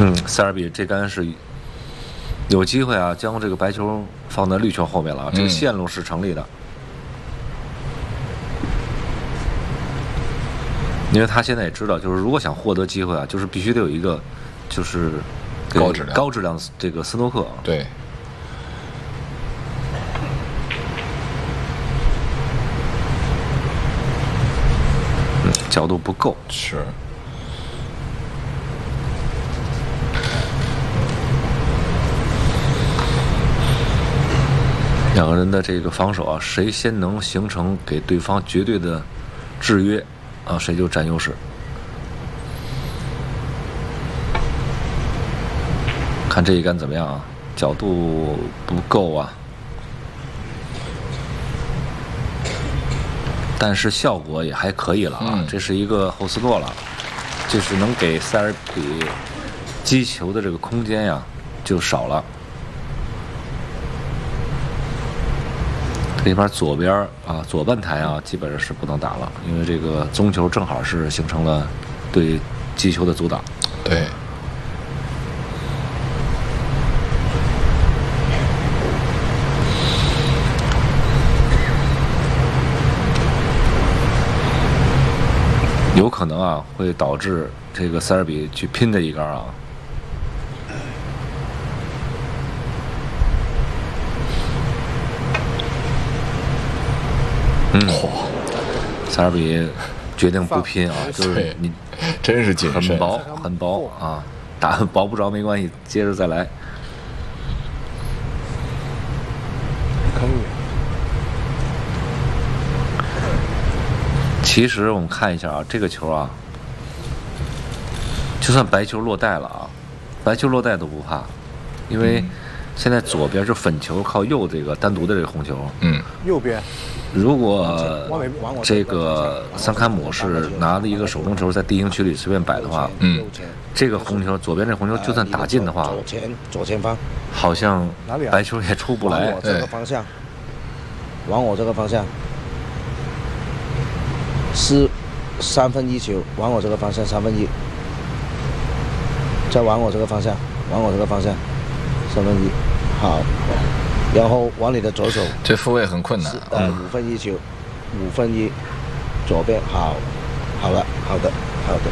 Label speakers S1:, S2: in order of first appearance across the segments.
S1: 塞尔比这杆是有机会啊，将这个白球放在绿球后面了，这个线路是成立的。因为他现在也知道，就是如果想获得机会啊，就是必须得有一个，就是高质量的这个斯诺克。
S2: 对。
S1: 角度不够。
S2: 是。
S1: 两个人的这个防守啊，谁先能形成给对方绝对的制约啊，谁就占优势。看这一杆怎么样啊？角度不够啊，但是效果也还可以了啊。这是一个后斯诺了，就是能给塞尔比击球的这个空间呀就少了。这边左边啊，左半台啊，基本上是不能打了，因为这个宗球正好是形成了对击球的阻挡。
S2: 对。
S1: 有可能啊，会导致这个塞尔比去拼这一杆啊。塞尔比决定不拼啊，就是你
S2: 真是谨慎，
S1: 很薄啊，打薄不着没关系，接着再来。
S3: 可以。
S1: 其实我们看一下啊，这个球啊，就算白球落袋了啊，白球落袋都不怕，因为现在左边是粉球，靠右这个单独的这个红球。
S3: 右边。
S1: 如果这个桑坎姆是拿了一个手中球在地形区里随便摆的话，这个红球左边这红球就算打进的话，
S4: 左前方，
S1: 好像白球也出不来。
S4: 往我这个方向，往我这个方向，是1/3球，往我这个方向1/3，再往我这个方向，往我这个方向1/3，好。然后往你的左手，
S2: 这复位很困难。
S4: 5/1球，1/5，左边好，好了，好的，好的。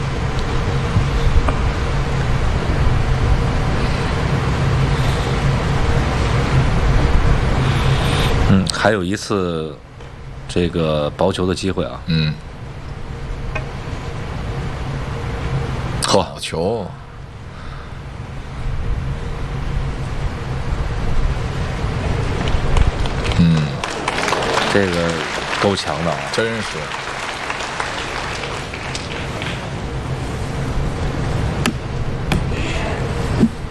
S1: 还有一次这个薄球的机会啊。
S2: 好球。
S1: 这个够强的啊，
S2: 真是。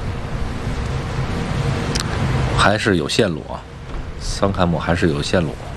S1: 还是有线路啊，桑坎姆还是有线路。